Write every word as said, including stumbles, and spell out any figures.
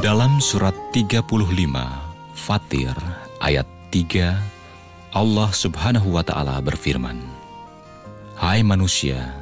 Dalam surat tiga puluh lima, Fatir, ayat tiga, Allah subhanahu wa ta'ala berfirman, "Hai manusia,